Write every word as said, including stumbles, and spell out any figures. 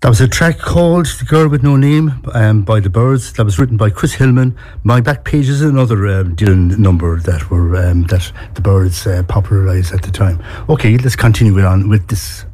That was a track called The Girl With No Name um, by The Byrds. That was written by Chris Hillman. My Back Page is another um, Dylan number that were um, that The Byrds uh, popularised at the time. Okay, let's continue on with this.